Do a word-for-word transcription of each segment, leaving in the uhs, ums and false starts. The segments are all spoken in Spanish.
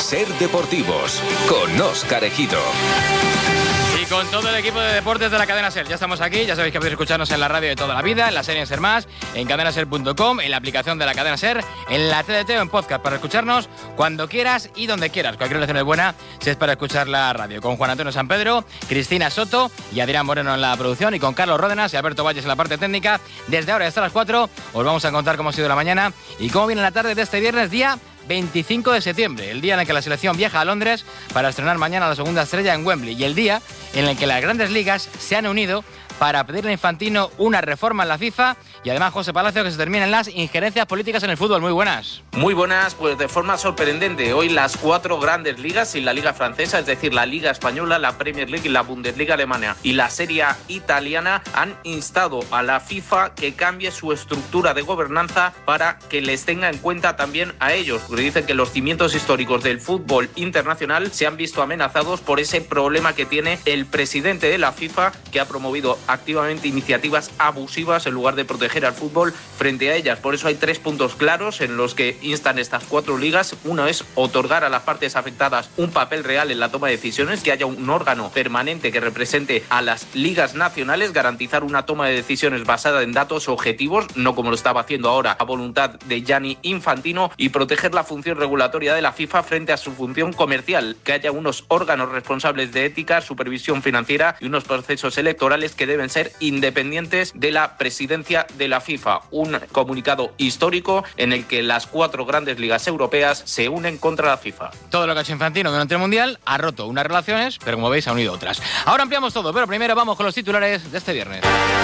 Ser Deportivos, con Óscar Ejido. Y con todo el equipo de deportes de la cadena SER. Ya estamos aquí, ya sabéis que podéis escucharnos en la radio de toda la vida, en la serie en SER Más, en cadena ser punto com, en la aplicación de la cadena SER, en la T D T o en podcast, para escucharnos cuando quieras y donde quieras. Cualquier relación es buena si es para escuchar la radio. Con Juan Antonio San Pedro, Cristina Soto y Adrián Moreno en la producción, y con Carlos Ródenas y Alberto Valles en la parte técnica. Desde ahora hasta las cuatro os vamos a contar cómo ha sido la mañana y cómo viene la tarde de este viernes, día veinticinco de septiembre, el día en el que la selección viaja a Londres para estrenar mañana la segunda estrella en Wembley, y el día en el que las grandes ligas se han unido para pedirle a Infantino una reforma en la FIFA, y además, José Palacio, que se terminen las injerencias políticas en el fútbol. Muy buenas. Muy buenas, pues de forma sorprendente. Hoy las cuatro grandes ligas y la Liga Francesa, es decir, la Liga Española, la Premier League y la Bundesliga Alemana y la Serie A Italiana, han instado a la FIFA que cambie su estructura de gobernanza para que les tenga en cuenta también a ellos, porque dicen que los cimientos históricos del fútbol internacional se han visto amenazados por ese problema que tiene el presidente de la FIFA, que ha promovido activamente iniciativas abusivas en lugar de proteger al fútbol frente a ellas. Por eso hay tres puntos claros en los que instan estas cuatro ligas. Uno es otorgar a las partes afectadas un papel real en la toma de decisiones, que haya un órgano permanente que represente a las ligas nacionales, garantizar una toma de decisiones basada en datos objetivos, no como lo estaba haciendo ahora a voluntad de Gianni Infantino, y proteger la función regulatoria de la FIFA frente a su función comercial, que haya unos órganos responsables de ética, supervisión financiera y unos procesos electorales que deben ser independientes de la presidencia de la FIFA. Un comunicado histórico en el que las cuatro grandes ligas europeas se unen contra la FIFA. Todo lo que ha hecho Infantino durante el Mundial ha roto unas relaciones, pero como veis ha unido otras. Ahora ampliamos todo, pero primero vamos con los titulares de este viernes.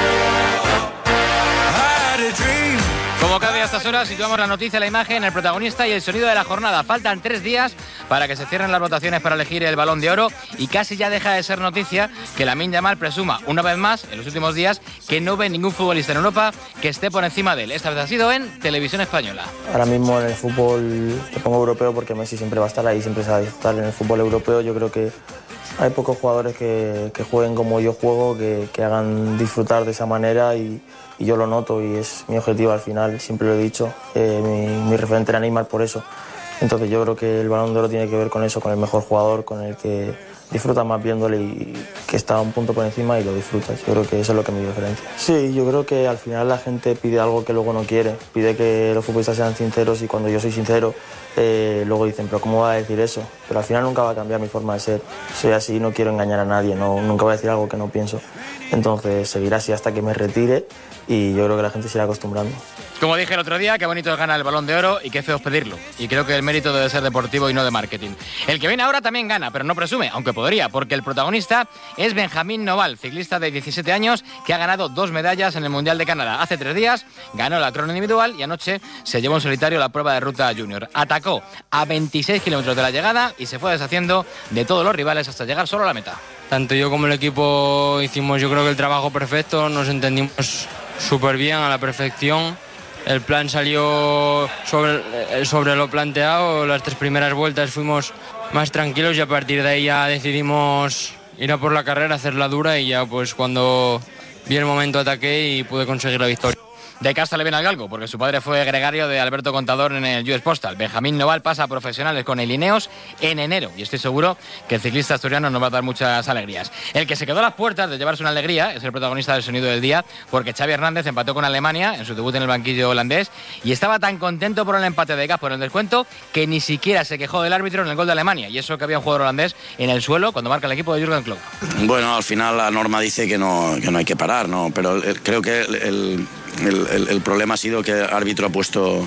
Como cada día a estas horas, situamos la noticia, la imagen, el protagonista y el sonido de la jornada. Faltan tres días para que se cierren las votaciones para elegir el Balón de Oro, y casi ya deja de ser noticia que Lamine Yamal presuma una vez más en los últimos días que no ve ningún futbolista en Europa que esté por encima de él. Esta vez ha sido en Televisión Española. Ahora mismo en el fútbol me pongo europeo porque Messi siempre va a estar ahí, siempre se va a estar en el fútbol europeo. Yo creo que hay pocos jugadores que, que jueguen como yo juego, que, que hagan disfrutar de esa manera, y, y yo lo noto, y es mi objetivo al final, siempre lo he dicho. Eh, mi, mi referente era Neymar por eso. Entonces yo creo que el Balón de Oro tiene que ver con eso, con el mejor jugador, con el que disfruta más viéndole y que está un punto por encima y lo disfrutas. Yo creo que eso es lo que me diferencia. Sí, yo creo que al final la gente pide algo que luego no quiere, pide que los futbolistas sean sinceros, y cuando yo soy sincero, eh, luego dicen, pero ¿cómo va a decir eso? Pero al final nunca va a cambiar mi forma de ser. Soy así, no quiero engañar a nadie, no, nunca voy a decir algo que no pienso. Entonces seguirá así hasta que me retire, y yo creo que la gente se irá acostumbrando. Como dije el otro día, qué bonito es ganar el Balón de Oro y qué feo es pedirlo. Y creo que el mérito debe ser deportivo y no de marketing. El que viene ahora también gana, pero no presume, aunque podría, porque el protagonista es Benjamín Noval, ciclista de diecisiete años que ha ganado dos medallas en el Mundial de Canadá. Hace tres días ganó la crono individual y anoche se llevó en solitario la prueba de ruta junior. Atacó a veintiséis kilómetros de la llegada y se fue deshaciendo de todos los rivales hasta llegar solo a la meta. Tanto yo como el equipo hicimos, yo creo que el trabajo perfecto, nos entendimos súper bien, a la perfección. El plan salió sobre, sobre lo planteado. Las tres primeras vueltas fuimos más tranquilos y a partir de ahí ya decidimos ir a por la carrera, hacerla dura, y ya pues cuando vi el momento ataqué y pude conseguir la victoria. De casta le viene al galgo, porque su padre fue gregario de Alberto Contador en el U S Postal. Benjamín Noval pasa a profesionales con el Ineos en enero, y estoy seguro que el ciclista asturiano nos va a dar muchas alegrías. El que se quedó a las puertas de llevarse una alegría es el protagonista del sonido del día, porque Xavi Hernández empató con Alemania en su debut en el banquillo holandés, y estaba tan contento por el empate de Gas por el descuento que ni siquiera se quejó del árbitro en el gol de Alemania, y eso que había un jugador holandés en el suelo cuando marca el equipo de Jürgen Klopp. Bueno, al final la norma dice que no, que no hay que parar, ¿no? Pero creo que el, el... El, el, el problema ha sido que el árbitro ha puesto,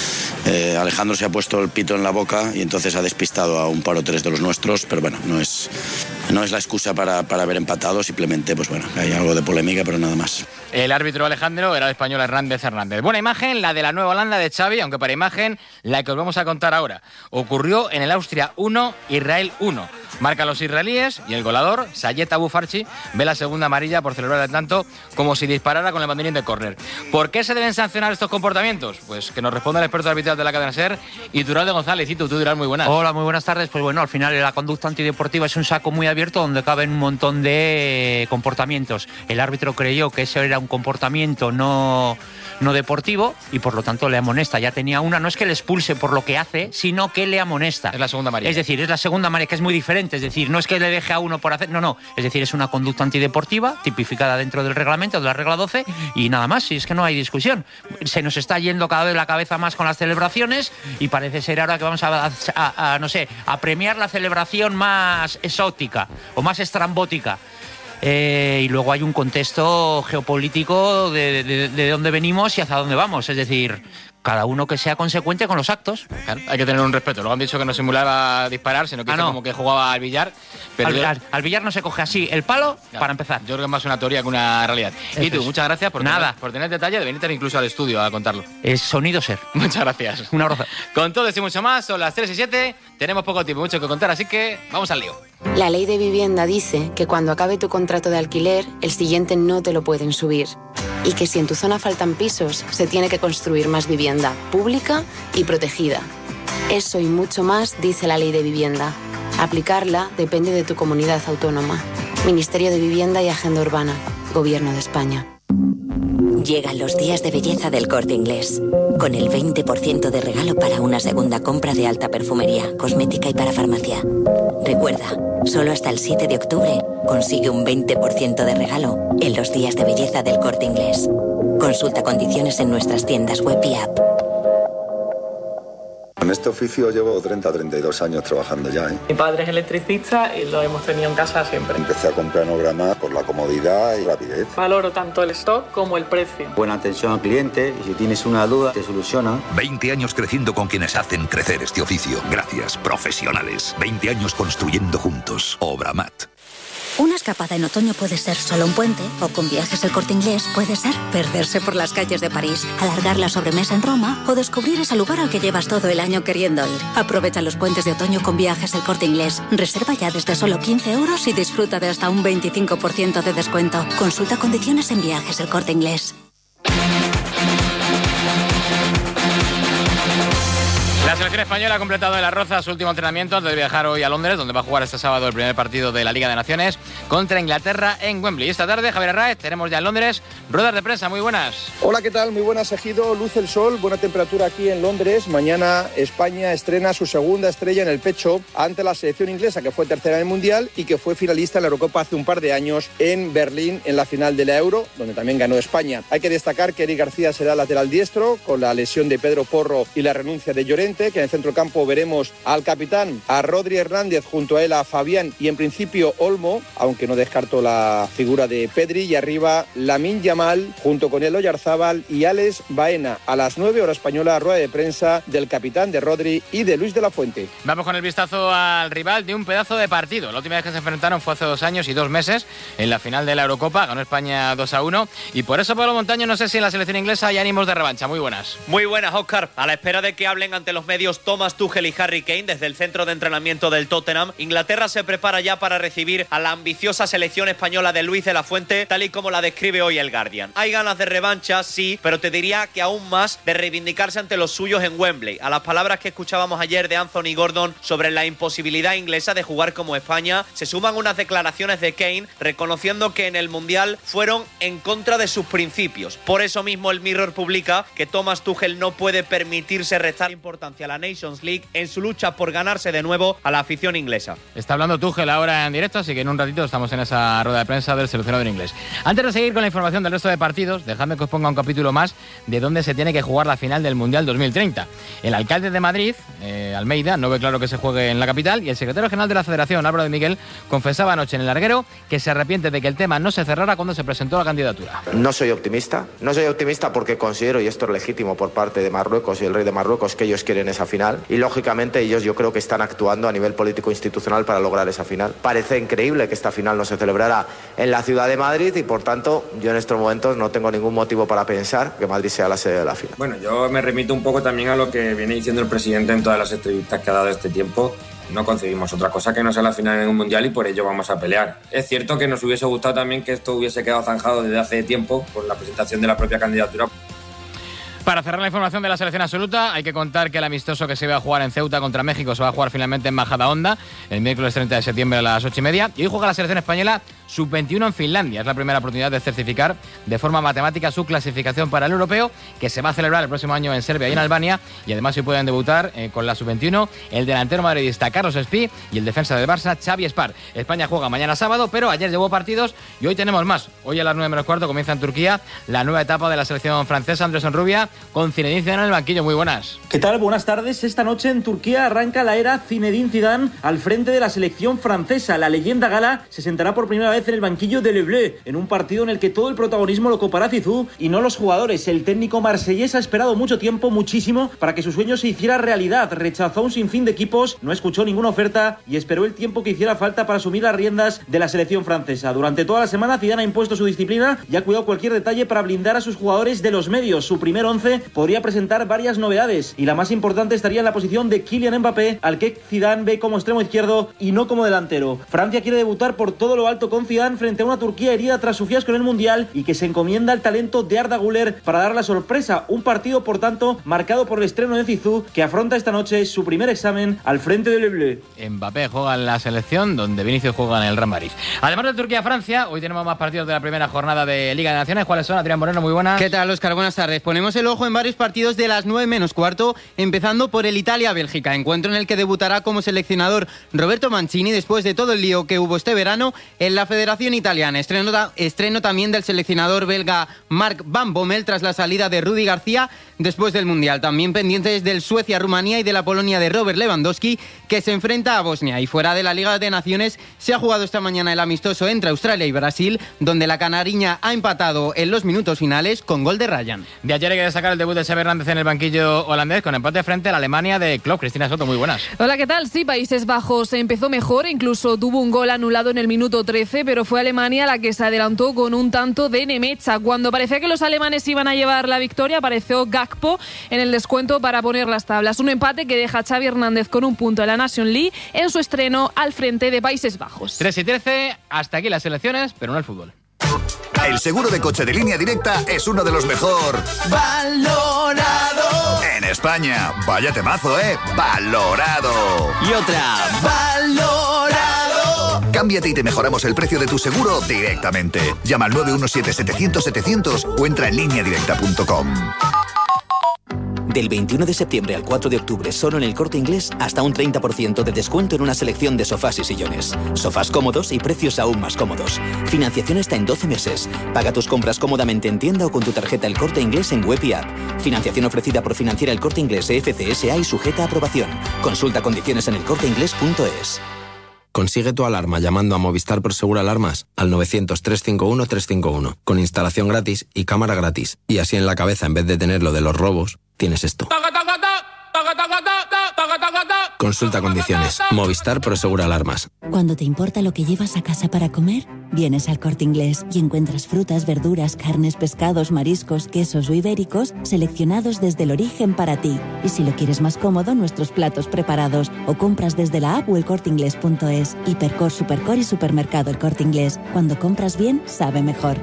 eh, Alejandro se ha puesto el pito en la boca y entonces ha despistado a un par o tres de los nuestros, pero bueno, no es, no es la excusa para, para haber empatado, simplemente pues bueno, hay algo de polémica, pero nada más. El árbitro Alejandro era el español Hernández Hernández. Buena imagen la de la Nueva Holanda de Xavi, aunque para imagen la que os vamos a contar ahora. Ocurrió en el Austria uno, Israel uno. Marcan los israelíes y el goleador, Sayed Abu Farchi, ve la segunda amarilla por celebrar el tanto como si disparara con el banderín de córner. ¿Por qué se deben sancionar estos comportamientos? Pues que nos responda el experto arbitral de la cadena SER, Iturralde González. Y tú, tú dirás muy buenas. Hola, muy buenas tardes. Pues bueno, al final la conducta antideportiva es un saco muy abierto donde caben un montón de comportamientos. El árbitro creyó que eso era un comportamiento no, no deportivo y por lo tanto le amonesta. Ya tenía una, no es que le expulse por lo que hace, sino que le amonesta. Es la segunda amarilla. Es decir, es la segunda amarilla, que es muy diferente. Es decir, no es que le deje a uno por hacer, no, no. Es decir, es una conducta antideportiva tipificada dentro del reglamento de la regla doce y nada más. Si es que no hay discusión. Se nos está yendo cada vez la cabeza más con las celebraciones y parece ser ahora que vamos a, a, a no sé, a premiar la celebración más exótica o más estrambótica. Eh, y luego hay un contexto geopolítico de, de, de dónde venimos y hacia dónde vamos. Es decir, cada uno que sea consecuente con los actos. Claro, hay que tener un respeto. Luego han dicho que no simulaba disparar, sino que ah, hizo no. como que jugaba al billar. Pero al, yo... al, al billar no se coge así el palo, claro, para empezar. Yo creo que es más una teoría que una realidad. Eso y tú, es. muchas gracias por Nada. tener, por tener detalle de venirte incluso al estudio a contarlo. Es sonido ser. Muchas gracias. Un abrazo. Con todo esto y mucho más, son las tres y siete. Tenemos poco tiempo, mucho que contar, así que vamos al lío. La ley de vivienda dice que cuando acabe tu contrato de alquiler, el siguiente no te lo pueden subir. Y que si en tu zona faltan pisos, se tiene que construir más vivienda pública y protegida. Eso y mucho más dice la ley de vivienda. Aplicarla depende de tu comunidad autónoma. Ministerio de Vivienda y Agenda Urbana. Gobierno de España. Llegan los días de belleza del Corte Inglés, con el veinte por ciento de regalo para una segunda compra de alta perfumería, cosmética y para farmacia. Recuerda, solo hasta el siete de octubre consigue un veinte por ciento de regalo en los días de belleza del Corte Inglés. Consulta condiciones en nuestras tiendas web y app. En este oficio llevo treinta a treinta y dos años trabajando ya, ¿eh? Mi padre es electricista y lo hemos tenido en casa siempre. Empecé a comprar en Ograma por la comodidad y rapidez. Valoro tanto el stock como el precio. Buena atención al cliente y si tienes una duda te soluciona. veinte años creciendo con quienes hacen crecer este oficio. Gracias, profesionales. veinte años construyendo juntos. Obramat. Una escapada en otoño puede ser solo un puente, o con Viajes El Corte Inglés puede ser perderse por las calles de París, alargar la sobremesa en Roma o descubrir ese lugar al que llevas todo el año queriendo ir. Aprovecha los puentes de otoño con Viajes El Corte Inglés. Reserva ya desde solo quince euros y disfruta de hasta un veinticinco por ciento de descuento. Consulta condiciones en Viajes El Corte Inglés. La selección española ha completado en La Roza su último entrenamiento antes de viajar hoy a Londres, donde va a jugar este sábado el primer partido de la Liga de Naciones contra Inglaterra en Wembley. Y esta tarde, Javier Arraez, tenemos ya en Londres ruedas de prensa. Muy buenas. Hola, ¿qué tal? Muy buenas, Ejido. Luce el sol, buena temperatura aquí en Londres. Mañana España estrena su segunda estrella en el pecho ante la selección inglesa, que fue tercera en el Mundial y que fue finalista en la Eurocopa hace un par de años en Berlín, en la final de la Euro, donde también ganó España. Hay que destacar que Eric García será lateral diestro, con la lesión de Pedro Porro y la renuncia de Llorente, que en el centro del campo veremos al capitán, a Rodri Hernández, junto a él a Fabián y en principio Olmo, aunque no descarto la figura de Pedri, y arriba Lamine Yamal, junto con el Oyarzábal y Alex Baena. A las nueve hora española, rueda de prensa del capitán, de Rodri y de Luis de la Fuente. Vamos con el vistazo al rival de un pedazo de partido. La última vez que se enfrentaron fue hace dos años y dos meses en la final de la Eurocopa. Ganó España dos a uno y por eso, Pablo Montaño, no sé si en la selección inglesa hay ánimos de revancha. Muy buenas. Muy buenas, Óscar. A la espera de que hablen ante los medios Thomas Tuchel y Harry Kane desde el centro de entrenamiento del Tottenham, Inglaterra se prepara ya para recibir a la ambiciosa selección española de Luis de la Fuente, tal y como la describe hoy el Guardian. Hay ganas de revancha, sí, pero te diría que aún más de reivindicarse ante los suyos en Wembley. A las palabras que escuchábamos ayer de Anthony Gordon sobre la imposibilidad inglesa de jugar como España, se suman unas declaraciones de Kane reconociendo que en el Mundial fueron en contra de sus principios. Por eso mismo el Mirror publica que Thomas Tuchel no puede permitirse restar importancia a la Nations League en su lucha por ganarse de nuevo a la afición inglesa. Está hablando Tuchel ahora en directo, así que en un ratito estamos en esa rueda de prensa del seleccionador inglés. Antes de seguir con la información del resto de partidos, dejadme que os ponga un capítulo más de dónde se tiene que jugar la final del Mundial dos mil treinta. El alcalde de Madrid, eh, Almeida, no ve claro que se juegue en la capital, y el secretario general de la Federación, Álvaro de Miguel, confesaba anoche en el larguero que se arrepiente de que el tema no se cerrara cuando se presentó la candidatura. No soy optimista, no soy optimista porque considero, y esto es legítimo por parte de Marruecos y el rey de Marruecos, que ellos quieren esa final, y lógicamente ellos yo creo que están actuando a nivel político institucional para lograr esa final. Parece increíble que esta final no se celebrara en la ciudad de Madrid y por tanto yo en estos momentos no tengo ningún motivo para pensar que Madrid sea la sede de la final. Bueno, yo me remito un poco también a lo que viene diciendo el presidente en todas las entrevistas que ha dado este tiempo. No concebimos otra cosa que no sea la final en un mundial y por ello vamos a pelear. Es cierto que nos hubiese gustado también que esto hubiese quedado zanjado desde hace tiempo por la presentación de la propia candidatura. Para cerrar la información de la selección absoluta, hay que contar que el amistoso que se iba a jugar en Ceuta contra México se va a jugar finalmente en Majadahonda el miércoles treinta de septiembre a las ocho y media. Y hoy juega la selección española sub veintiuno en Finlandia. Es la primera oportunidad de certificar de forma matemática su clasificación para el europeo, que se va a celebrar el próximo año en Serbia y en Albania. Y además hoy pueden debutar eh, con la sub veintiuno el delantero madridista Carlos Espí y el defensa del Barça Xavi Espar. España juega mañana sábado, pero ayer llevó partidos y hoy tenemos más. Hoy a las nueve menos cuarto comienza en Turquía la nueva etapa de la selección francesa. Andrés Onrubia con Zinedine Zidane en el banquillo. Muy buenas. ¿Qué tal? Buenas tardes. Esta noche en Turquía arranca la era Zinedine Zidane al frente de la selección francesa. La leyenda gala se sentará por primera vez en el banquillo de Le Bleu, en un partido en el que todo el protagonismo lo copará Zizou y no los jugadores. El técnico marsellés ha esperado mucho tiempo, muchísimo, para que su sueño se hiciera realidad. Rechazó un sinfín de equipos, no escuchó ninguna oferta y esperó el tiempo que hiciera falta para asumir las riendas de la selección francesa. Durante toda la semana Zidane ha impuesto su disciplina y ha cuidado cualquier detalle para blindar a sus jugadores de los medios. Su primer once podría presentar varias novedades y la más importante estaría en la posición de Kylian Mbappé, al que Zidane ve como extremo izquierdo y no como delantero. Francia quiere debutar por todo lo alto con Zidane frente a una Turquía herida tras su fiasco en el Mundial y que se encomienda al talento de Arda Güler para dar la sorpresa. Un partido, por tanto, marcado por el estreno de Zizou, que afronta esta noche su primer examen al frente del Le Bleu. Mbappé juega en la selección, donde Vinicius juega en el Real Madrid. Además de Turquía-Francia, hoy tenemos más partidos de la primera jornada de Liga de Naciones. ¿Cuáles son? Adrián Moreno, muy buenas. ¿Qué tal, Óscar? Buenas tardes. Ponemos el ojo en varios partidos de las nueve menos cuarto, empezando por el Italia-Bélgica, encuentro en el que debutará como seleccionador Roberto Mancini después de todo el lío que hubo este verano en la Federación Italiana. Estreno, estreno también del seleccionador belga Mark Van Bommel tras la salida de Rudy García después del Mundial. También pendientes del Suecia-Rumanía y de la Polonia de Robert Lewandowski, que se enfrenta a Bosnia. Y fuera de la Liga de Naciones se ha jugado esta mañana el amistoso entre Australia y Brasil, donde la canariña ha empatado en los minutos finales con gol de Ryan. De ayer hay que destacar el debut de Xavi Hernández en el banquillo holandés con empate frente a la Alemania de Klopp. Cristina Soto, muy buenas. Hola, ¿qué tal? Sí, Países Bajos empezó mejor, incluso tuvo un gol anulado en el minuto trece, pero fue Alemania la que se adelantó con un tanto de Nemecha. Cuando parecía que los alemanes iban a llevar la victoria, apareció Gakpo en el descuento para poner las tablas. Un empate que deja a Xavi Hernández con un punto en la Nation League en su estreno al frente de Países Bajos. tres y trece, hasta aquí las elecciones, pero no el fútbol. El seguro de coche de Línea Directa es uno de los mejor valorado en España. Vaya temazo, ¿eh? Valorado. Y otra, valorado. Cámbiate y te mejoramos el precio de tu seguro directamente. Llama al nueve uno siete, setecientos, setecientos o entra en línea directa punto com. Del veintiuno de septiembre al cuatro de octubre, solo en El Corte Inglés, hasta un treinta por ciento de descuento en una selección de sofás y sillones. Sofás cómodos y precios aún más cómodos. Financiación hasta en doce meses. Paga tus compras cómodamente en tienda o con tu tarjeta El Corte Inglés en web y app. Financiación ofrecida por Financiera El Corte Inglés F C S A y sujeta a aprobación. Consulta condiciones en el corte inglés punto es. Consigue tu alarma llamando a Movistar Prosegur Alarmas al novecientos, trescientos cincuenta y uno, trescientos cincuenta y uno, con instalación gratis y cámara gratis. Y así en la cabeza, en vez de tener lo de los robos, tienes esto. Consulta condiciones. Movistar Prosegur Alarmas. Cuando te importa lo que llevas a casa para comer, vienes al Corte Inglés y encuentras frutas, verduras, carnes, pescados, mariscos, quesos o ibéricos seleccionados desde el origen para ti. Y si lo quieres más cómodo, nuestros platos preparados o compras desde la app o el corte inglés punto es. Hipercor, Supercor y Supermercado El Corte Inglés. Cuando compras bien, sabe mejor.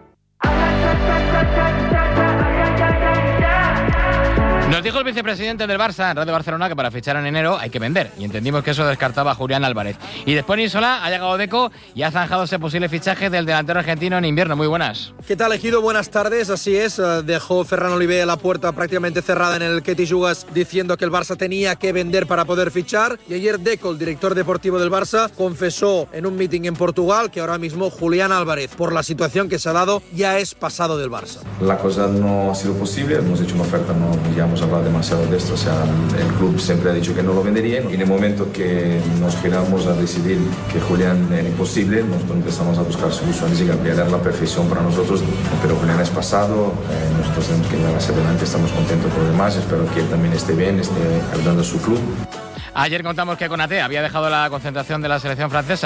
Nos dijo el vicepresidente del Barça en Radio Barcelona que para fichar en enero hay que vender, y entendimos que eso descartaba a Julián Álvarez. Y después en Isola ha llegado Deco y ha zanjado ese posible fichaje del delantero argentino en invierno. Muy buenas. ¿Qué tal, Ejido? Buenas tardes, así es. Dejó Ferran Oliver la puerta prácticamente cerrada en el Ketty Jugas diciendo que el Barça tenía que vender para poder fichar. Y ayer Deco, el director deportivo del Barça, confesó en un meeting en Portugal que ahora mismo Julián Álvarez, por la situación que se ha dado, ya es pasado del Barça. La cosa no ha sido posible, hemos hecho una oferta, no ya hemos hablado demasiado de esto, o sea, el club siempre ha dicho que no lo vendería y en el momento que nos giramos a decidir que Julián era imposible, nosotros empezamos a buscar soluciones y cambiar la perfección para nosotros, pero Julián es pasado, eh, nosotros tenemos que llegar hacia adelante, estamos contentos por lo demás, espero que él también esté bien, esté ayudando a su club. Ayer contamos que Konaté había dejado la concentración de la selección francesa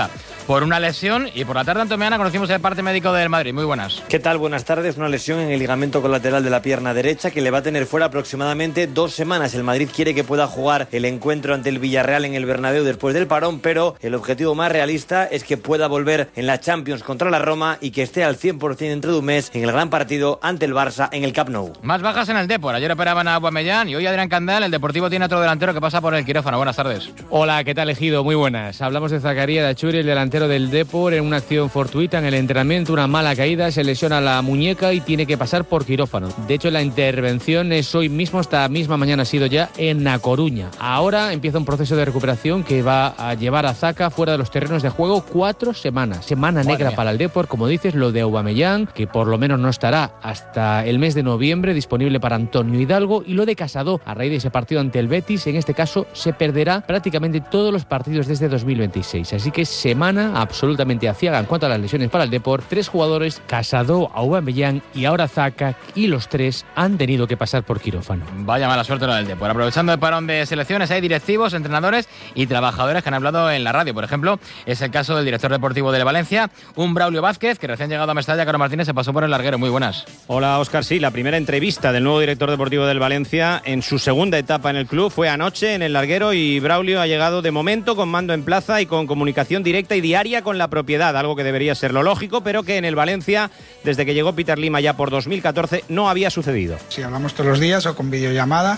por una lesión. Y por la tarde, Antomeana, conocimos el parte médico del Madrid. Muy buenas. ¿Qué tal? Buenas tardes. Una lesión en el ligamento colateral de la pierna derecha que le va a tener fuera aproximadamente dos semanas. El Madrid quiere que pueda jugar el encuentro ante el Villarreal en el Bernabéu después del parón, pero el objetivo más realista es que pueda volver en la Champions contra la Roma y que esté al cien por ciento dentro de un mes en el gran partido ante el Barça en el Camp Nou. Más bajas en el Depor. Ayer operaban a Aubameyang y hoy Adrián Candal. El Deportivo tiene otro delantero que pasa por el quirófano. Buenas tardes. Hola, ¿qué tal, Ejido? Muy buenas. Hablamos de Zakaria Dachuri, el delantero del Depor, en una acción fortuita en el entrenamiento, una mala caída, se lesiona la muñeca y tiene que pasar por quirófano. De hecho, la intervención es hoy mismo, esta misma mañana ha sido ya en A Coruña. Ahora empieza un proceso de recuperación que va a llevar a Zaka fuera de los terrenos de juego cuatro semanas. Semana negra para el Depor, como dices, lo de Aubameyang, que por lo menos no estará hasta el mes de noviembre, disponible para Antonio Hidalgo, y lo de Casado, a raíz de ese partido ante el Betis, en este caso se perderá prácticamente todos los partidos desde dos mil veintiséis. Así que semana absolutamente aciaga en cuanto a las lesiones para el Depor. Tres jugadores, Casado, Aubameyang y ahora Zaka, y los tres han tenido que pasar por quirófano. Vaya mala suerte la del Depor. Aprovechando el parón de selecciones, hay directivos, entrenadores y trabajadores que han hablado en la radio. Por ejemplo, es el caso del director deportivo de Valencia, un Braulio Vázquez, que recién llegado a Mestalla, Carlos Martínez, se pasó por el larguero. Muy buenas. Hola, Óscar. Sí, la primera entrevista del nuevo director deportivo del Valencia en su segunda etapa en el club fue anoche en el larguero, y Braulio ha llegado de momento con mando en plaza y con comunicación directa y diaria con la propiedad, algo que debería ser lo lógico, pero que en el Valencia, desde que llegó Peter Lima ya por dos mil catorce, no había sucedido. Sí, hablamos todos los días o con videollamada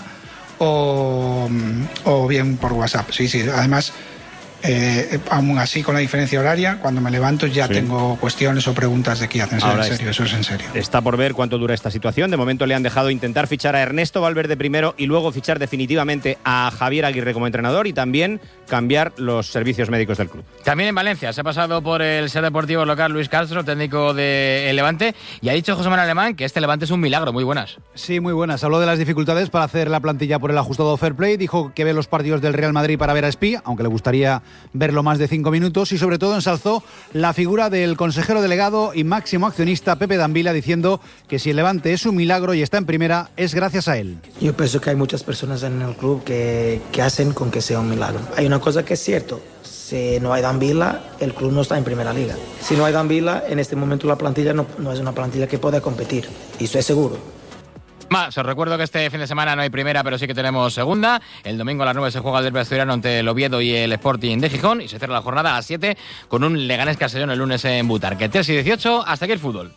o, o bien por WhatsApp. Sí, sí, además... Eh, aún así, con la diferencia horaria, cuando me levanto ya sí. tengo cuestiones o preguntas de qué hacen. En serio, eso es en serio. Está por ver cuánto dura esta situación. De momento le han dejado intentar fichar a Ernesto Valverde primero y luego fichar definitivamente a Javier Aguirre como entrenador, y también cambiar los servicios médicos del club. También en Valencia se ha pasado por el ser deportivo local Luis Castro, técnico del Levante, y ha dicho José Manuel Alemán que este Levante es un milagro. Muy buenas. Sí, muy buenas. Habló de las dificultades para hacer la plantilla por el ajustado fair play. Dijo que ve los partidos del Real Madrid para ver a Espí, aunque le gustaría verlo más de cinco minutos, y sobre todo ensalzó la figura del consejero delegado y máximo accionista Pepe Dambila, diciendo que si el Levante es un milagro y está en primera es gracias a él. Yo pienso que hay muchas personas en el club que, que hacen con que sea un milagro. Hay una cosa que es cierto: si no hay Dambila, el club no está en primera liga. Si no hay Dambila, en este momento la plantilla no, no es una plantilla que pueda competir, y eso es seguro. Más, os recuerdo que este fin de semana no hay primera, pero sí que tenemos segunda. El domingo a las nueve se juega el derbi asturiano ante el Oviedo y el Sporting de Gijón, y se cierra la jornada a las siete con un Leganés Castellón el lunes en Butarque. tres y dieciocho, hasta aquí el fútbol.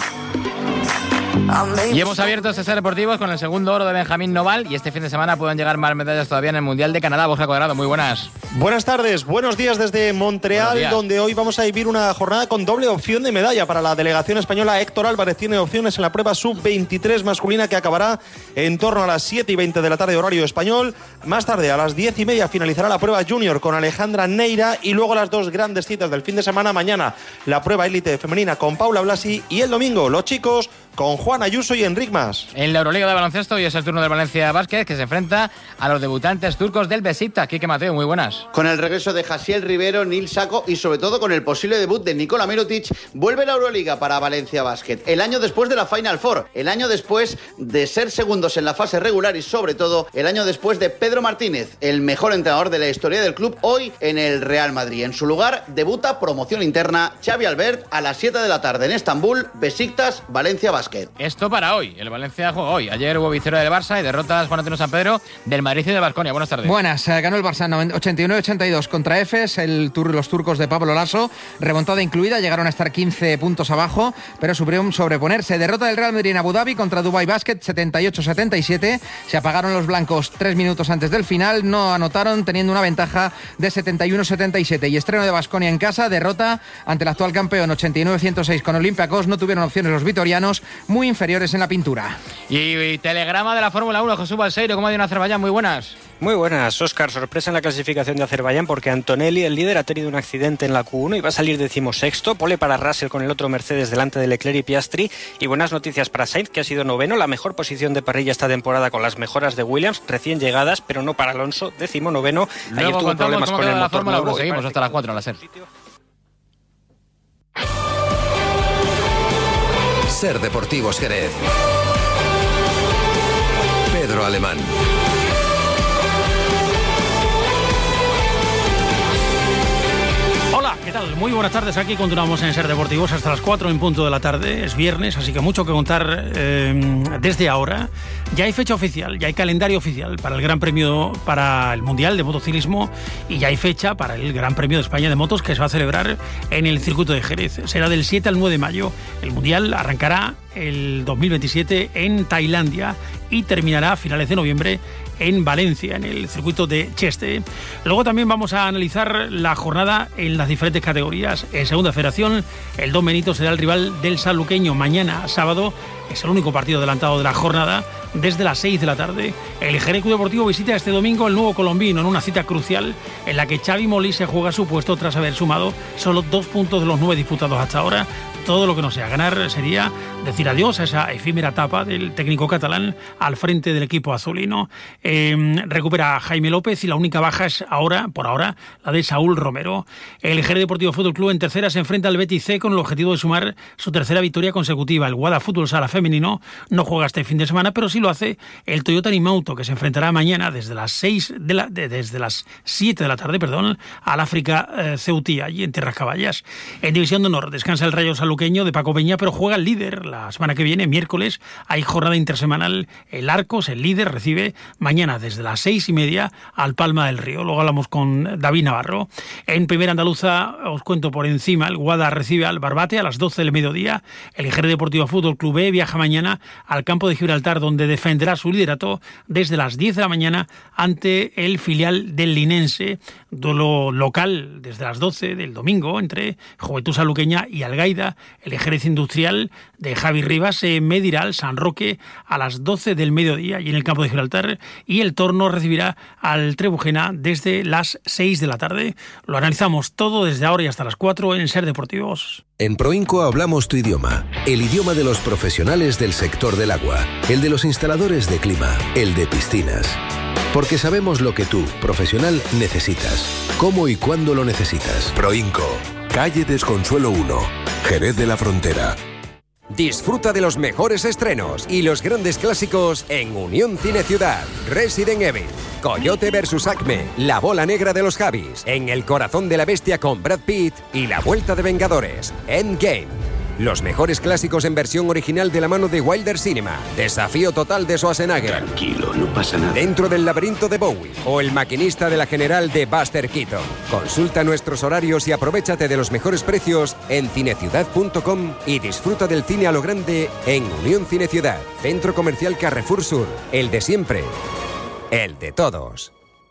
Y hemos abierto este ser deportivos con el segundo oro de Benjamín Noval, y este fin de semana pueden llegar más medallas todavía en el Mundial de Canadá. Borja Cuadrado, muy buenas. Buenas tardes, buenos días desde Montreal, donde hoy vamos a vivir una jornada con doble opción de medalla para la delegación española. Héctor Álvarez tiene opciones en la prueba sub veintitrés masculina, que acabará en torno a las siete y veinte de la tarde horario español. Más tarde, a las diez y media, finalizará la prueba junior con Alejandra Neira, y luego las dos grandes citas del fin de semana. Mañana la prueba élite femenina con Paula Blasi, y el domingo los chicos con Juan Ayuso y Enric Mas. En la Euroliga de baloncesto hoy es el turno del Valencia Basket, que se enfrenta a los debutantes turcos del Besiktas. Quique Mateo, muy buenas. Con el regreso de Jasiel Rivero, Nil Sako y sobre todo con el posible debut de Nikola Mirotic, vuelve la Euroliga para Valencia Basket. El año después de la Final Four, el año después de ser segundos en la fase regular, y sobre todo el año después de Pedro Martínez, el mejor entrenador de la historia del club, hoy en el Real Madrid. En su lugar debuta promoción interna Xavi Albert a las siete de la tarde en Estambul. Besiktas, Valencia Basket. Esto para hoy. El Valencia juega hoy. Ayer hubo victoria del Barça y derrotas Juan Antonio San Pedro del Madrid y del Baskonia. Buenas tardes. Buenas. Eh, ganó el Barça ochenta y nueve ochenta y dos contra Efes. El tur, los turcos de Pablo Lasso, remontada incluida, llegaron a estar quince puntos abajo, pero supieron sobreponerse. Derrota del Real Madrid en Abu Dhabi contra Dubai Basket setenta y ocho setenta y siete. Se apagaron los blancos tres minutos antes del final. No anotaron, teniendo una ventaja de setenta y uno setenta y siete. Y estreno de Baskonia en casa. Derrota ante el actual campeón ochenta y nueve ciento seis con Olympiacos. No tuvieron opciones los vitorianos, muy inferiores en la pintura. Y, y telegrama de la Fórmula uno, Jesús Balseiro, ¿cómo ha ido en Azerbaiyán? Muy buenas. Muy buenas, Óscar. Sorpresa en la clasificación de Azerbaiyán, porque Antonelli, el líder, ha tenido un accidente en la Q uno y va a salir decimosexto. Pole para Russell con el otro Mercedes delante de Leclerc y Piastri. Y buenas noticias para Sainz, que ha sido noveno, la mejor posición de parrilla esta temporada con las mejoras de Williams, recién llegadas, pero no para Alonso, décimo noveno. Ayer tuvo problemas con el motor. La Fórmula uno. Seguimos hasta las cuatro en la SER. SER Deportivos Jerez. Pedro Alemán. Hola, ¿qué tal? Muy buenas tardes, aquí continuamos en Ser Deportivos hasta las cuatro en punto de la tarde, es viernes, así que mucho que contar eh, desde ahora. Ya hay fecha oficial, ya hay calendario oficial para el Gran Premio, para el Mundial de Motociclismo, y ya hay fecha para el Gran Premio de España de Motos que se va a celebrar en el circuito de Jerez. Será del siete al nueve de mayo, el Mundial arrancará el dos mil veintisiete en Tailandia y terminará a finales de noviembre en Valencia, en el circuito de Cheste. Luego también vamos a analizar la jornada en las diferentes categorías. En Segunda Federación, el Don Benito será el rival del sanluqueño mañana sábado. Es el único partido adelantado de la jornada desde las seis de la tarde. El Jerez Club Deportivo visita este domingo el Nuevo Colombino en una cita crucial en la que Xavi Molí se juega su puesto tras haber sumado solo dos puntos de los nueve disputados hasta ahora. Todo lo que no sea ganar sería decir adiós a esa efímera etapa del técnico catalán al frente del equipo azulino. Eh, recupera a Jaime López y la única baja es ahora, por ahora, la de Saúl Romero. El Jerez Deportivo Fútbol Club en tercera se enfrenta al Betis C con el objetivo de sumar su tercera victoria consecutiva. El Guada Fútbol Sala femenino no juega este fin de semana, pero sí lo hace el Toyota Nimauto, que se enfrentará mañana desde las seis de la, de, desde las siete de la tarde, perdón, al África eh, Ceutí, allí en Tierras Caballas. En División de Honor descansa el Rayo Sanluqueño de Paco Peña, pero juega el líder la semana que viene, miércoles. Hay jornada intersemanal. El Arcos, el líder, recibe mañana desde las seis y media al Palma del Río. Luego hablamos con David Navarro. En Primera Andaluza, os cuento por encima, el Guada recibe al Barbate a las doce del mediodía. El Jerez Deportivo Fútbol Club B viaja mañana al campo de Gibraltar, donde defenderá su liderato desde las diez de la mañana ante el filial del Linense. Duelo local desde las doce del domingo entre Juventud Sanluqueña y Algaida. El Jerez Industrial de Javi Rivas se medirá al San Roque a las doce del mediodía y en el campo de Gibraltar, y el Torno recibirá al Trebujena desde las seis de la tarde. Lo analizamos todo desde ahora y hasta las cuatro en Ser Deportivos. En Proinco hablamos tu idioma, el idioma de los profesionales del sector del agua, el de los instaladores de clima, el de piscinas. Porque sabemos lo que tú, profesional, necesitas, cómo y cuándo lo necesitas. Proinco, calle Desconsuelo uno, Jerez de la Frontera. Disfruta de los mejores estrenos y los grandes clásicos en Unión Cine Ciudad. Resident Evil, Coyote versus Acme, La Bola Negra de los Javis, En el Corazón de la Bestia con Brad Pitt y La Vuelta de Vengadores, Endgame. Los mejores clásicos en versión original de la mano de Wilder Cinema. Desafío total de Schwarzenegger. Tranquilo, no pasa nada. Dentro del laberinto de Bowie o El maquinista de la General de Buster Keaton. Consulta nuestros horarios y aprovéchate de los mejores precios en cineciudad punto com y disfruta del cine a lo grande en Unión Cine Ciudad, Centro Comercial Carrefour Sur. El de siempre. El de todos.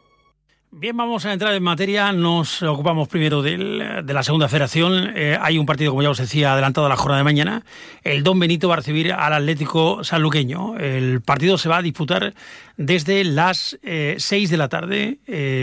Bien, vamos a entrar en materia. Nos ocupamos primero del, de la Segunda Federación. Eh, hay un partido, como ya os decía, adelantado a la jornada de mañana. El Don Benito va a recibir al Atlético Sanluqueño. El partido se va a disputar desde las eh, seis de la tarde.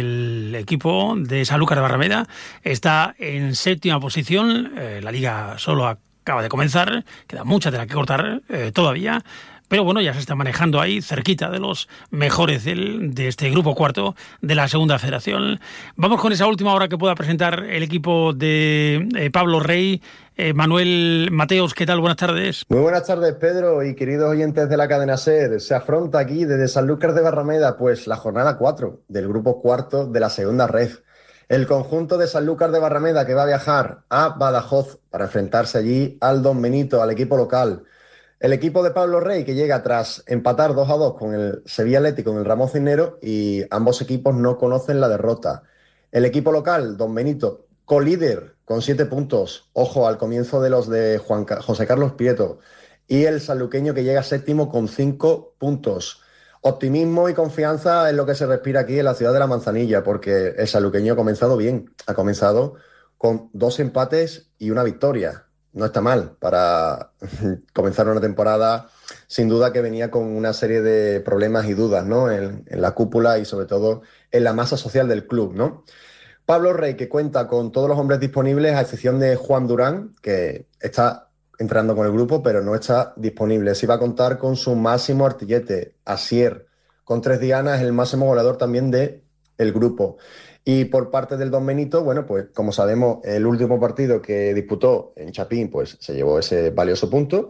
El equipo de Sanlúcar de Barrameda está en séptima posición. Eh, la liga solo acaba de comenzar. Queda mucha tela que cortar eh, todavía. Pero bueno, ya se está manejando ahí cerquita de los mejores del, de este grupo cuarto de la Segunda Federación. Vamos con esa última hora que pueda presentar el equipo de eh, Pablo Rey. Eh, Manuel Mateos, ¿qué tal? Buenas tardes. Muy buenas tardes, Pedro, y queridos oyentes de la cadena SER. Se afronta aquí desde Sanlúcar de Barrameda pues la jornada cuatro del grupo cuarto de la Segunda Ref. El conjunto de Sanlúcar de Barrameda, que va a viajar a Badajoz para enfrentarse allí al Don Benito, al equipo local. El equipo de Pablo Rey, que llega tras empatar dos a dos con el Sevilla Atlético en el Ramón Cisneros, y ambos equipos no conocen la derrota. El equipo local, Don Benito, colíder con siete puntos, ojo al comienzo de los de Juan José Carlos Prieto, y el sanluqueño, que llega séptimo con cinco puntos. Optimismo y confianza es lo que se respira aquí en la ciudad de La Manzanilla, porque el sanluqueño ha comenzado bien, ha comenzado con dos empates y una victoria. No está mal para comenzar una temporada, sin duda, que venía con una serie de problemas y dudas, ¿no? En, en la cúpula y sobre todo en la masa social del club, ¿no? Pablo Rey, que cuenta con todos los hombres disponibles, a excepción de Juan Durán, que está entrenando con el grupo, pero no está disponible. Sí va a contar con su máximo artillete, Asier, con tres dianas, el máximo goleador también del grupo. Y por parte del Don Benito, bueno, pues como sabemos, el último partido que disputó en Chapín, pues se llevó ese valioso punto.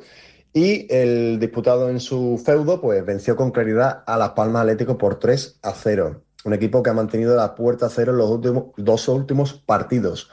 Y el disputado en su feudo, pues venció con claridad a Las Palmas Atlético por tres a cero. Un equipo que ha mantenido la puerta a cero en los últimos, dos últimos partidos.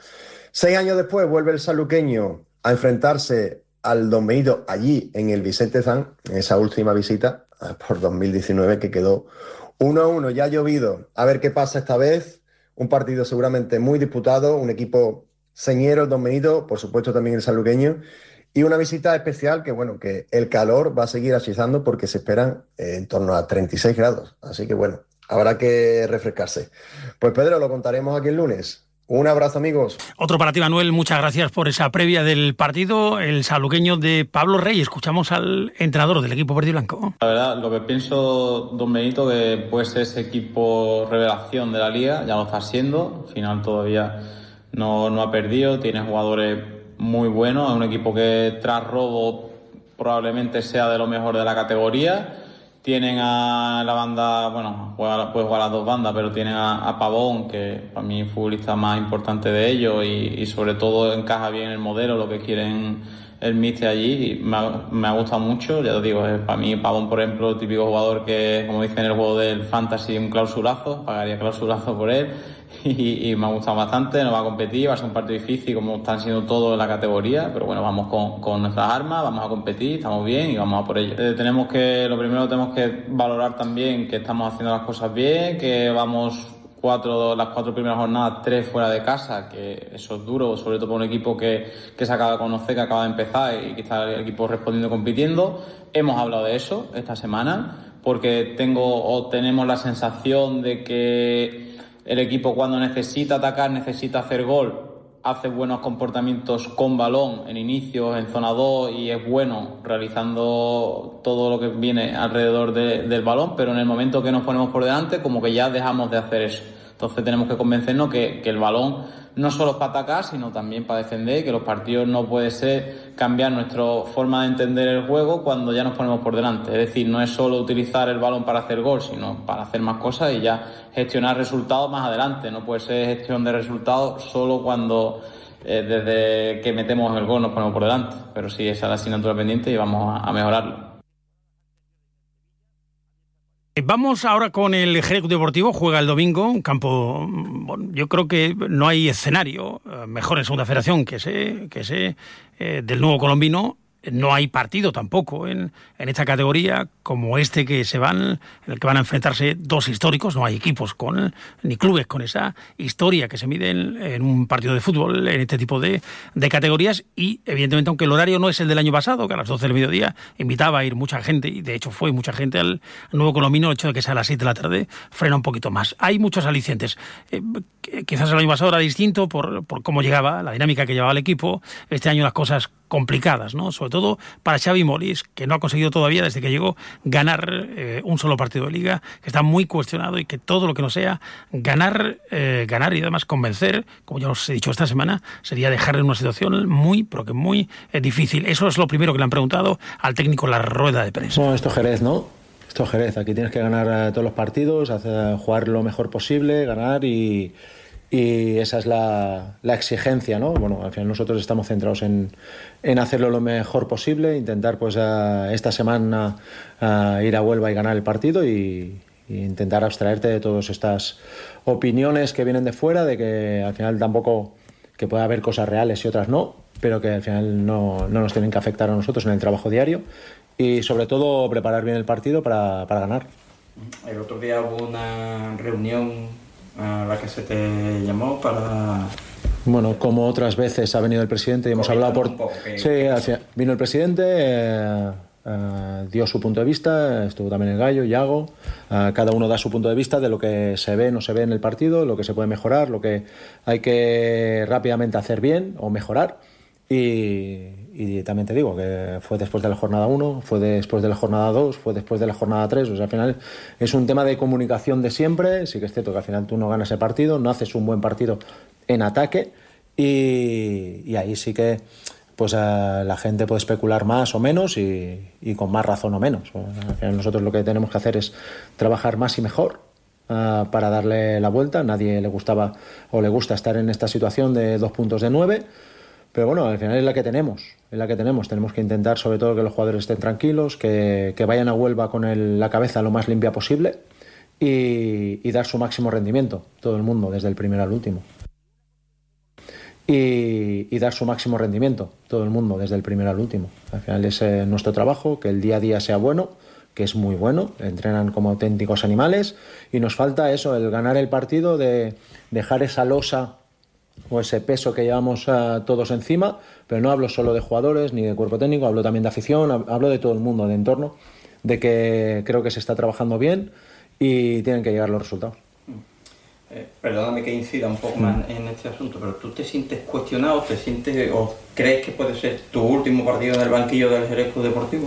Seis años después vuelve el sanluqueño a enfrentarse al Don Benito allí en el Vicente Zan, en esa última visita por dos mil diecinueve que quedó uno a uno. Ya ha llovido. A ver qué pasa esta vez. Un partido seguramente muy disputado, un equipo señero, el Don Benito, por supuesto también el sanluqueño, y una visita especial que, bueno, que el calor va a seguir achizando porque se esperan eh, en torno a treinta y seis grados. Así que, bueno, habrá que refrescarse. Pues Pedro, lo contaremos aquí el lunes. Un abrazo, amigos. Otro para ti, Manuel. Muchas gracias por esa previa del partido. El sanluqueño de Pablo Rey. Escuchamos al entrenador del equipo verde y blanco. La verdad, lo que pienso, Don Benito, que puede ser ese equipo revelación de la Liga. Ya lo está siendo. Al final todavía no, no ha perdido. Tiene jugadores muy buenos. Es un equipo que tras robo probablemente sea de lo mejor de la categoría. Tienen a la banda, bueno, juega, puede jugar a las dos bandas, pero tienen a, a Pavón, que para mí es el futbolista más importante de ellos y, y sobre todo encaja bien el modelo, lo que quieren el míster allí. Y me, ha, me ha gustado mucho, ya te digo, es, para mí Pavón, por ejemplo, el típico jugador que, como dicen en el juego del Fantasy, un clausulazo, pagaría clausulazo por él. Y, y me ha gustado bastante, no va a competir, va a ser un partido difícil como están siendo todos en la categoría, pero bueno, vamos con, con nuestras armas, vamos a competir, estamos bien y vamos a por ello. Eh, tenemos que, lo primero tenemos que valorar también que estamos haciendo las cosas bien, que vamos cuatro, las cuatro primeras jornadas, tres fuera de casa, que eso es duro, sobre todo para un equipo que, que se acaba de conocer, que acaba de empezar y que está el equipo respondiendo y compitiendo. Hemos hablado de eso esta semana, porque tengo o tenemos la sensación de que el equipo cuando necesita atacar, necesita hacer gol, hace buenos comportamientos con balón en inicios, en zona dos y es bueno realizando todo lo que viene alrededor de, del balón, pero en el momento que nos ponemos por delante como que ya dejamos de hacer eso. Entonces tenemos que convencernos que, que el balón no solo es para atacar, sino también para defender, que los partidos no puede ser cambiar nuestra forma de entender el juego cuando ya nos ponemos por delante. Es decir, no es solo utilizar el balón para hacer gol, sino para hacer más cosas y ya gestionar resultados más adelante. No puede ser gestión de resultados solo cuando eh, desde que metemos el gol nos ponemos por delante. Pero sí, esa es la asignatura pendiente y vamos a, a mejorarlo. Vamos ahora con el Jerez Deportivo, juega el domingo, un campo, bueno, yo creo que no hay escenario mejor en Segunda Federación que ese, que ese eh, del nuevo colombino. No hay partido tampoco en, en esta categoría como este que se van, en el que van a enfrentarse dos históricos. No hay equipos con ni clubes con esa historia que se mide en, en un partido de fútbol en este tipo de, de categorías. Y evidentemente, aunque el horario no es el del año pasado, que a las doce del mediodía invitaba a ir mucha gente, y de hecho fue mucha gente al nuevo colombino, el hecho de que sea a las siete de la tarde frena un poquito más. Hay muchos alicientes. Eh, quizás el año pasado era distinto por, por cómo llegaba, la dinámica que llevaba el equipo. Este año las cosas complicadas, ¿no? Sobre todo para Xavi Molís, que no ha conseguido todavía desde que llegó ganar eh, un solo partido de liga, que está muy cuestionado y que todo lo que no sea ganar, eh, ganar y además convencer, como ya os he dicho esta semana, sería dejarle en una situación muy, pero que muy eh, difícil. Eso es lo primero que le han preguntado al técnico en la rueda de prensa. Bueno, esto es Jerez, ¿no? Esto es Jerez. Aquí tienes que ganar eh, todos los partidos, hacer, jugar lo mejor posible, ganar y... Y esa es la, la exigencia, ¿no? Bueno, al final nosotros estamos centrados en, en hacerlo lo mejor posible, intentar pues a, esta semana a ir a Huelva y ganar el partido y, y intentar abstraerte de todas estas opiniones que vienen de fuera, de que al final tampoco, que puede haber cosas reales y otras no, pero que al final no, no nos tienen que afectar a nosotros en el trabajo diario y sobre todo preparar bien el partido para, para ganar. El otro día hubo una reunión a la que se te llamó para... Bueno, como otras veces ha venido el presidente y hemos Comenta hablado por... Poco, que... Sí, hacia... vino el presidente, eh, eh, dio su punto de vista, estuvo también el Gallo, Yago, eh, cada uno da su punto de vista de lo que se ve, no se ve en el partido, lo que se puede mejorar, lo que hay que rápidamente hacer bien o mejorar. Y, y también te digo que fue después de la jornada uno, fue después de la jornada dos, fue después de la jornada tres. O sea, al final es un tema de comunicación de siempre. Sí que es cierto que al final tú no ganas el partido, no haces un buen partido en ataque y, y ahí sí que pues uh, la gente puede especular más o menos y, y con más razón o menos. Al final nosotros lo que tenemos que hacer es trabajar más y mejor uh, para darle la vuelta. Nadie le gustaba o le gusta estar en esta situación de dos puntos de nueve. Pero bueno, al final es la que tenemos, es la que tenemos. Tenemos que intentar sobre todo que los jugadores estén tranquilos, que, que vayan a Huelva con el, la cabeza lo más limpia posible y, y dar su máximo rendimiento, todo el mundo, desde el primero al último. y, y dar su máximo rendimiento, todo el mundo, desde el primero al último. Al final es eh, nuestro trabajo, que el día a día sea bueno, que es muy bueno, entrenan como auténticos animales y nos falta eso, el ganar el partido, de dejar esa losa o ese peso que llevamos uh, todos encima, pero no hablo solo de jugadores ni de cuerpo técnico, hablo también de afición, hablo de todo el mundo, de entorno, de que creo que se está trabajando bien y tienen que llegar los resultados. Eh, perdóname que incida un poco más en este asunto, pero ¿tú te sientes cuestionado, te sientes o crees que puede ser tu último partido en el banquillo del Jerez Club Deportivo?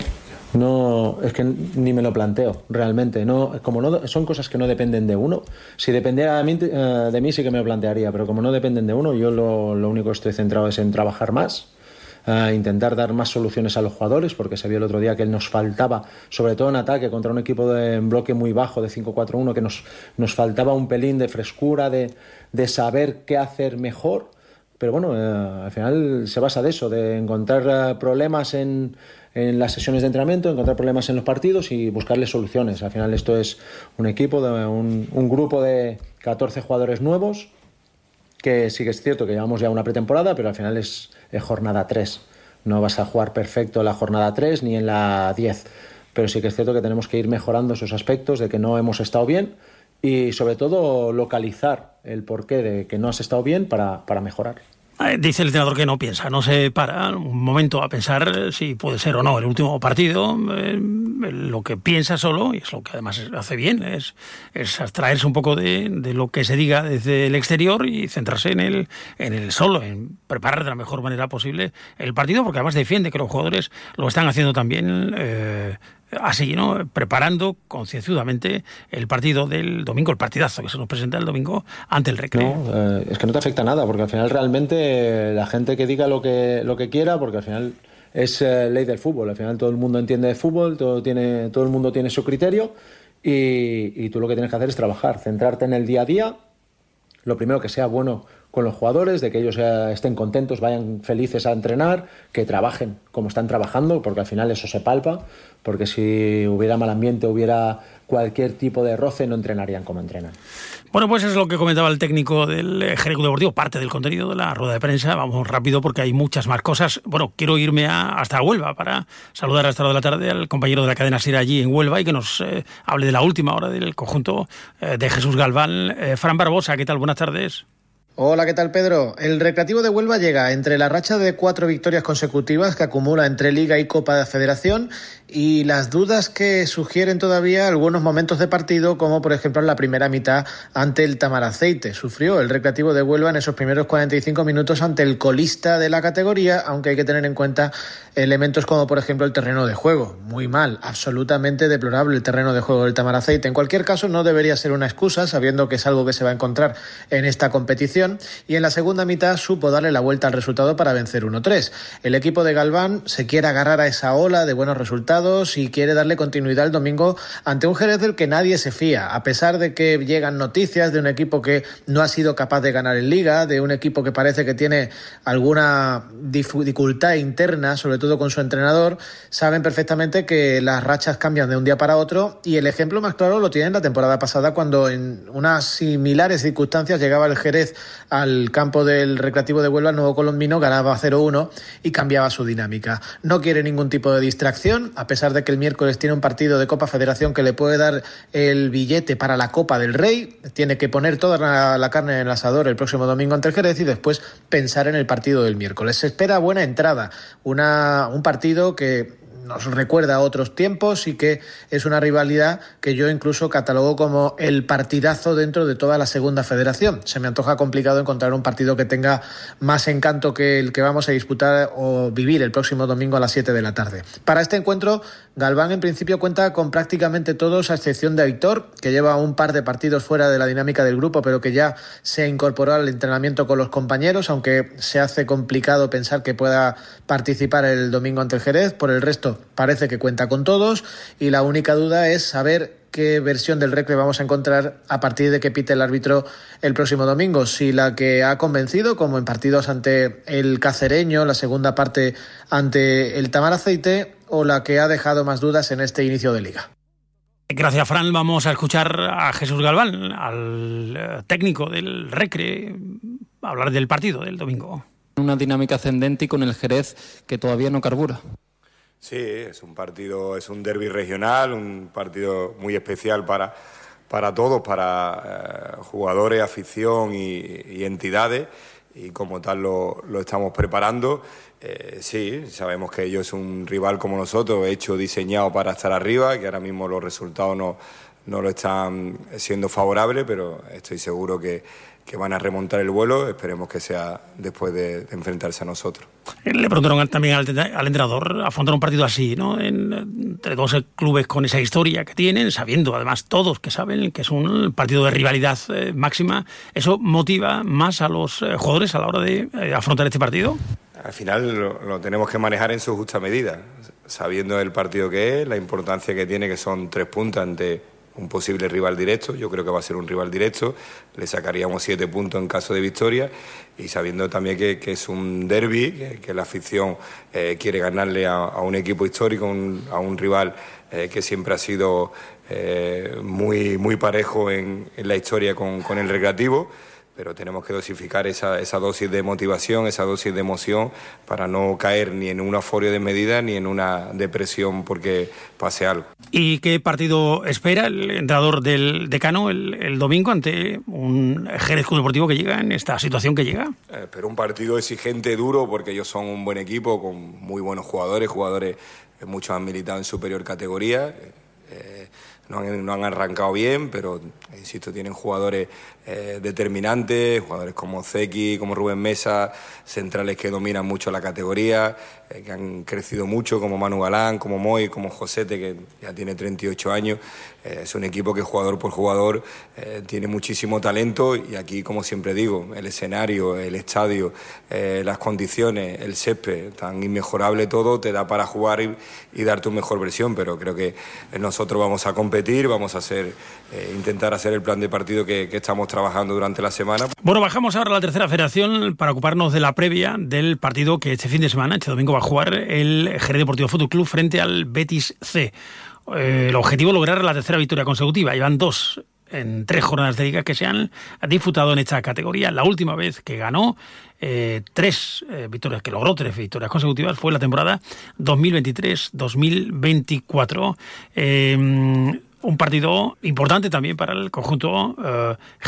No, es que ni me lo planteo realmente. No, como no son cosas que no dependen de uno. Si dependiera de mí, uh, de mí sí que me lo plantearía, pero como no dependen de uno, yo lo, lo único que estoy centrado es en trabajar más, uh, intentar dar más soluciones a los jugadores, porque se vio el otro día que nos faltaba, sobre todo en ataque, contra un equipo de en bloque muy bajo de cinco cuatro uno, que nos, nos faltaba un pelín de frescura, de, de saber qué hacer mejor. Pero bueno, uh, al final se basa de eso, de encontrar uh, problemas en en las sesiones de entrenamiento, encontrar problemas en los partidos y buscarles soluciones. Al final esto es un equipo, de un, un grupo de catorce jugadores nuevos, que sí que es cierto que llevamos ya una pretemporada, pero al final es, es jornada tres. No vas a jugar perfecto en la jornada tres ni en la diez, pero sí que es cierto que tenemos que ir mejorando esos aspectos de que no hemos estado bien y sobre todo localizar el porqué de que no has estado bien para, para mejorar. Dice el entrenador que no piensa, no se para un momento a pensar si puede ser o no el último partido. Eh, lo que piensa solo, y es lo que además hace bien, es, es abstraerse un poco de, de lo que se diga desde el exterior y centrarse en el, en el solo, en preparar de la mejor manera posible el partido, porque además defiende que los jugadores lo están haciendo también eh, así, ¿no? Preparando concienzudamente el partido del domingo, el partidazo que se nos presenta el domingo ante el Recreo. No, eh, es que no te afecta nada, porque al final realmente la gente que diga lo que, lo que quiera, porque al final es eh, ley del fútbol, al final todo el mundo entiende de fútbol, todo, tiene, todo el mundo tiene su criterio y, y tú lo que tienes que hacer es trabajar, centrarte en el día a día, lo primero que sea bueno con los jugadores, de que ellos eh, estén contentos, vayan felices a entrenar, que trabajen como están trabajando, porque al final eso se palpa, porque si hubiera mal ambiente, hubiera cualquier tipo de roce, no entrenarían como entrenan. Bueno, pues es lo que comentaba el técnico del Jerez Club Deportivo, parte del contenido de la rueda de prensa. Vamos rápido porque hay muchas más cosas. Bueno, quiero irme a, hasta Huelva para saludar a esta hora de la tarde al compañero de la cadena SER allí en Huelva y que nos eh, hable de la última hora del conjunto eh, de Jesús Galván. Eh, Fran Barbosa, ¿qué tal? Buenas tardes. Hola, ¿qué tal, Pedro? El Recreativo de Huelva llega entre la racha de cuatro victorias consecutivas que acumula entre Liga y Copa de Federación y las dudas que sugieren todavía algunos momentos de partido, como por ejemplo en la primera mitad ante el Tamaraceite. Sufrió el Recreativo de Huelva en esos primeros cuarenta y cinco minutos ante el colista de la categoría, aunque hay que tener en cuenta elementos como por ejemplo el terreno de juego. Muy mal, absolutamente deplorable el terreno de juego del Tamaraceite. En cualquier caso, no debería ser una excusa, sabiendo que es algo que se va a encontrar en esta competición. Y en la segunda mitad supo darle la vuelta al resultado para vencer uno tres. El equipo de Galván se quiere agarrar a esa ola de buenos resultados y quiere darle continuidad el domingo ante un Jerez del que nadie se fía, a pesar de que llegan noticias de un equipo que no ha sido capaz de ganar en Liga, de un equipo que parece que tiene alguna dificultad interna, sobre todo con su entrenador. Saben perfectamente que las rachas cambian de un día para otro y el ejemplo más claro lo tienen la temporada pasada, cuando en unas similares circunstancias llegaba el Jerez al campo del Recreativo de Huelva, el nuevo colombino, ganaba cero uno y cambiaba su dinámica. No quiere ningún tipo de distracción, a pesar de que el miércoles tiene un partido de Copa Federación que le puede dar el billete para la Copa del Rey. Tiene que poner toda la, la carne en el asador el próximo domingo ante el Jerez y después pensar en el partido del miércoles. Se espera buena entrada, una, un partido que nos recuerda a otros tiempos y que es una rivalidad que yo incluso catalogo como el partidazo dentro de toda la segunda federación. Se me antoja complicado encontrar un partido que tenga más encanto que el que vamos a disputar o vivir el próximo domingo a las siete de la tarde. Para este encuentro, Galván en principio cuenta con prácticamente todos, a excepción de Aitor, que lleva un par de partidos fuera de la dinámica del grupo, pero que ya se incorporó al entrenamiento con los compañeros, aunque se hace complicado pensar que pueda participar el domingo ante el Jerez. Por el resto, parece que cuenta con todos y la única duda es saber qué versión del Recre vamos a encontrar a partir de que pite el árbitro el próximo domingo. Si la que ha convencido, como en partidos ante el Cacereño, la segunda parte ante el Tamaraceite, o la que ha dejado más dudas en este inicio de Liga. Gracias, Fran. Vamos a escuchar a Jesús Galván, al técnico del Recre, hablar del partido del domingo. Una dinámica ascendente y con el Jerez que todavía no carbura. Sí, es un partido, es un derbi regional, un partido muy especial para, para todos, para eh, jugadores, afición y, y entidades, y como tal lo, lo estamos preparando. Eh, sí, sabemos que ellos es un rival como nosotros, hecho, diseñado para estar arriba, que ahora mismo los resultados no, no lo están siendo favorables, pero estoy seguro que, que van a remontar el vuelo. Esperemos que sea después de, de enfrentarse a nosotros. Le preguntaron también al, al entrenador afrontar un partido así, ¿no? En, entre dos clubes con esa historia que tienen, sabiendo además todos que saben que es un partido de rivalidad eh, máxima. ¿Eso motiva más a los eh, jugadores a la hora de eh, afrontar este partido? Al final lo, lo tenemos que manejar en su justa medida, sabiendo el partido que es, la importancia que tiene, que son tres puntos ante un posible rival directo. Yo creo que va a ser un rival directo, le sacaríamos siete puntos en caso de victoria, y sabiendo también que, que es un derbi, que, que la afición eh, quiere ganarle a, a un equipo histórico, un, a un rival eh, que siempre ha sido eh, muy, muy parejo en, en la historia con, con el Recreativo. Pero tenemos que dosificar esa, esa dosis de motivación, esa dosis de emoción, para no caer ni en una euforia desmedida ni en una depresión porque pase algo. ¿Y qué partido espera el entrenador del Decano el, el domingo ante un Jerez Club Deportivo que llega en esta situación que llega? Eh, pero un partido exigente, duro, porque ellos son un buen equipo con muy buenos jugadores, jugadores que muchos han militado en superior categoría. Eh, No han, no han arrancado bien, pero insisto, tienen jugadores eh, determinantes, jugadores como Zeki, como Rubén Mesa, centrales que dominan mucho la categoría, eh, que han crecido mucho, como Manu Galán, como Moy, como Josete, que ya tiene treinta y ocho años. Eh, es un equipo que jugador por jugador eh, tiene muchísimo talento, y aquí, como siempre digo, el escenario, el estadio, eh, las condiciones, el césped, tan inmejorable todo, te da para jugar y, y dar tu mejor versión, pero creo que nosotros vamos a competir, vamos a hacer, eh, intentar hacer el plan de partido que, que estamos trabajando durante la semana. Bueno, bajamos ahora a la tercera federación para ocuparnos de la previa del partido que este fin de semana, este domingo, va a jugar el Jerez Deportivo Fútbol Club frente al Betis C. Eh, el objetivo es lograr la tercera victoria consecutiva. Llevan dos en tres jornadas de liga que se han disputado en esta categoría. La última vez que ganó eh, tres eh, victorias, que logró tres victorias consecutivas, fue la temporada dos mil veintitrés dos mil veinticuatro. Eh, un partido importante también para el conjunto eh,